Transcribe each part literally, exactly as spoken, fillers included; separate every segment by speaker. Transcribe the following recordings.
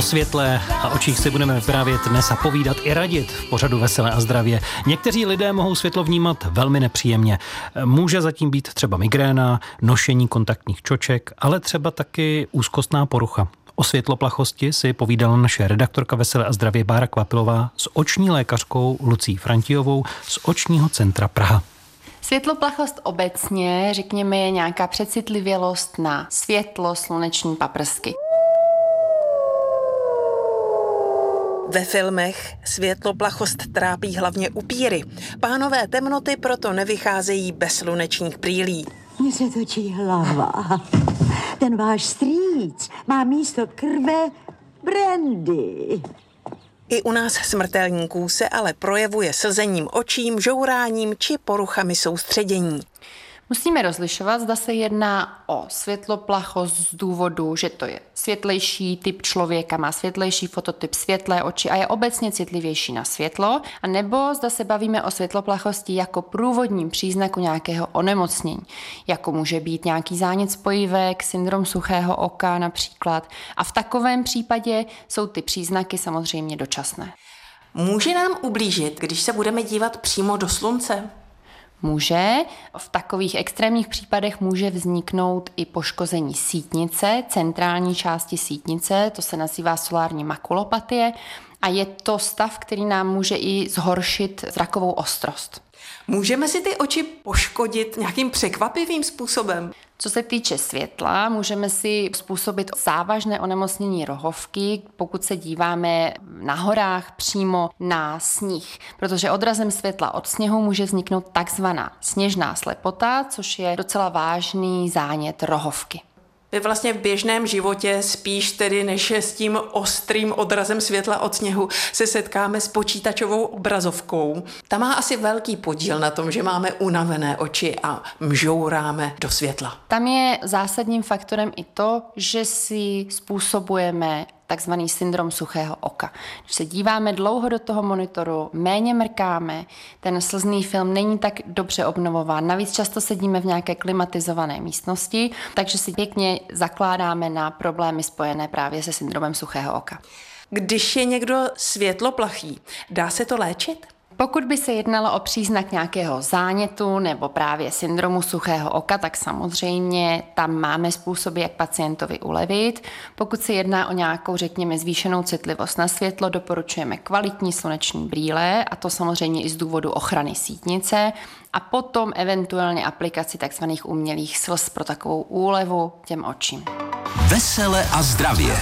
Speaker 1: světle a očích si budeme vyprávět dnes a povídat i radit v pořadu Veselé a zdravě. Někteří lidé mohou světlo vnímat velmi nepříjemně. Může zatím být třeba migréna, nošení kontaktních čoček, ale třeba taky úzkostná porucha. O světloplachosti si povídala naše redaktorka Veselé a zdravě Bára Kvapilová s oční lékařkou Lucí Frantijovou z Očního centra Praha.
Speaker 2: Světloplachost obecně, řekněme, je nějaká přecitlivělost na světlo, sluneční paprsky.
Speaker 3: Ve filmech světloplachost trápí hlavně upíry. Pánové temnoty proto nevycházejí bez slunečních brýlí.
Speaker 4: Mně se točí hlava. Ten váš strýc má místo krve brandy.
Speaker 3: I u nás smrtelníků se ale projevuje slzením očím, žouráním či poruchami soustředění.
Speaker 2: Musíme rozlišovat, zda se jedná o světloplachost z důvodu, že to je světlejší typ člověka, má světlejší fototyp, světlé oči a je obecně citlivější na světlo, a nebo zda se bavíme o světloplachosti jako průvodním příznaku nějakého onemocnění, jako může být nějaký zánět spojivek, syndrom suchého oka například. A v takovém případě jsou ty příznaky samozřejmě dočasné.
Speaker 3: Může nám ublížit, když se budeme dívat přímo do slunce?
Speaker 2: Může. V takových extrémních případech může vzniknout i poškození sítnice, centrální části sítnice, to se nazývá solární makulopatie a je to stav, který nám může i zhoršit zrakovou ostrost.
Speaker 3: Můžeme si ty oči poškodit nějakým překvapivým způsobem?
Speaker 2: Co se týče světla, můžeme si způsobit závažné onemocnění rohovky, pokud se díváme na horách přímo na sníh, protože odrazem světla od sněhu může vzniknout takzvaná sněžná slepota, což je docela vážný zánět rohovky.
Speaker 3: Vy vlastně v běžném životě spíš tedy než s tím ostrým odrazem světla od sněhu se setkáme s počítačovou obrazovkou. Ta má asi velký podíl na tom, že máme unavené oči a mžouráme do světla.
Speaker 2: Tam je zásadním faktorem i to, že si způsobujeme takzvaný syndrom suchého oka. Když se díváme dlouho do toho monitoru, méně mrkáme, ten slzný film není tak dobře obnovován. Navíc často sedíme v nějaké klimatizované místnosti, takže si pěkně zakládáme na problémy spojené právě se syndromem suchého oka.
Speaker 3: Když je někdo světloplachý, dá se to léčit?
Speaker 2: Pokud by se jednalo o příznak nějakého zánětu nebo právě syndromu suchého oka, tak samozřejmě tam máme způsoby, jak pacientovi ulevit. Pokud se jedná o nějakou, řekněme, zvýšenou citlivost na světlo, doporučujeme kvalitní sluneční brýle, a to samozřejmě i z důvodu ochrany sítnice, a potom eventuálně aplikaci tzv. Umělých slz pro takovou úlevu těm očím.
Speaker 5: Vesele a zdravě.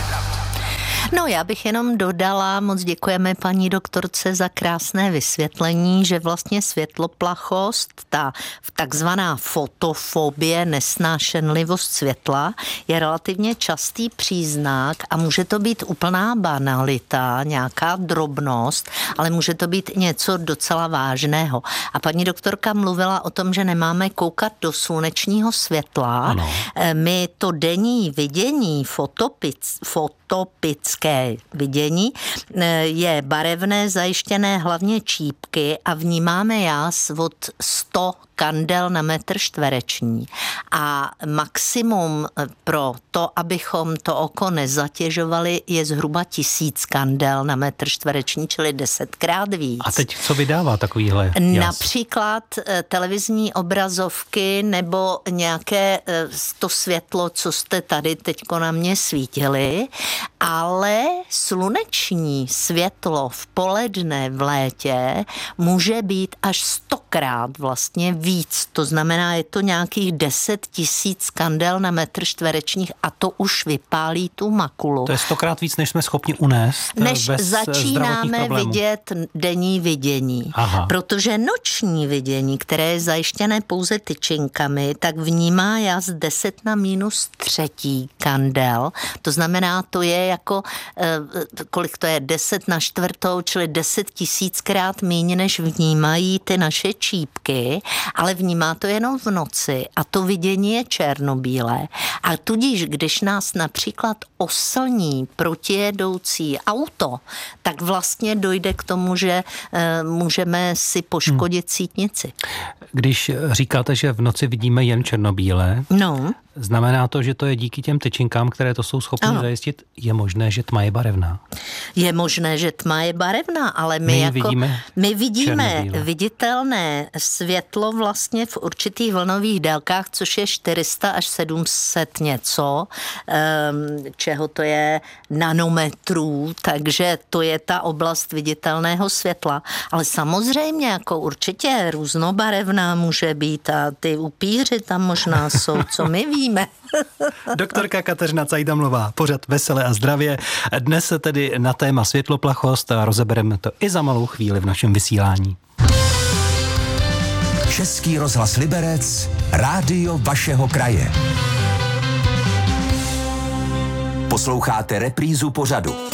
Speaker 6: No, já bych jenom dodala, moc děkujeme paní doktorce za krásné vysvětlení, že vlastně světloplachost, ta takzvaná fotofobie, nesnášenlivost světla, je relativně častý příznak a může to být úplná banalita, nějaká drobnost, ale může to být něco docela vážného. A paní doktorka mluvila o tom, že nemáme koukat do slunečního světla. Ano. My to denní vidění, fotopic, fotopické vidění je barevné, zajištěné hlavně čípky a vnímáme jas od sto kandel na metr čtvereční. A maximum pro to, abychom to oko nezatěžovali, je zhruba tisíc kandel na metr čtvereční, čili desetkrát víc.
Speaker 1: A teď co vydává takovýhle jas?
Speaker 6: Například televizní obrazovky nebo nějaké to světlo, co jste tady teďko na mě svítili, ale sluneční světlo v poledne v létě může být až stokrát vlastně víc. To znamená, je to nějakých deset tisíc kandel na metr čtverečních a to už vypálí tu makulu.
Speaker 1: To je stokrát víc, než jsme schopni unést.
Speaker 6: Než
Speaker 1: bez
Speaker 6: začínáme vidět denní vidění. Aha. Protože noční vidění, které je zajištěné pouze tyčinkami, tak vnímá jas deset na minus třetí kandel. To znamená, to je jako, kolik to je, deset na čtvrtou, čili deset tisíckrát méně, než vnímají ty naše čípky, ale vnímá to jenom v noci a to vidění je černobílé. A tudíž, když nás například oslní protijedoucí auto, tak vlastně dojde k tomu, že e, můžeme si poškodit sítnici.
Speaker 1: Když říkáte, že v noci vidíme jen černobílé,
Speaker 6: no.
Speaker 1: Znamená to, že to je díky těm tyčinkám, které to jsou schopné ano. zajistit? Je možné, že tma je barevná?
Speaker 6: Je možné, že tma je barevná, ale my, my jako vidíme, my vidíme viditelné světlo vlastně v určitých vlnových délkách, což je čtyři sta až sedm set něco, čeho to je nanometrů, takže to je ta oblast viditelného světla. Ale samozřejmě jako určitě různobarevná může být a ty upíři tam možná jsou, co my víme.
Speaker 1: Doktorka Kateřina Cajdamlová, pořad Veselé a zdravě. Dnes se tedy na téma světloplachost a rozebereme to i za malou chvíli v našem vysílání.
Speaker 5: Český rozhlas Liberec, rádio vašeho kraje. Posloucháte reprízu pořadu.